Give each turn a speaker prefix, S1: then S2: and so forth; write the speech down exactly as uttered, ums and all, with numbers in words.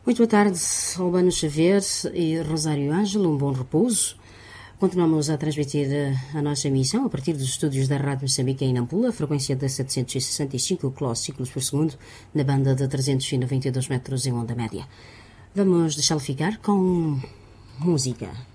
S1: Muito boa tarde, Albano Xavier e Rosário Ângelo, um bom repouso. Continuamos a transmitir a nossa emissão a partir dos estúdios da Rádio Moçambique em Nampula, a frequência de setecentos e sessenta e cinco ciclos por segundo, na banda de trezentos e noventa e dois metros em onda média. Vamos deixá-lo ficar com música.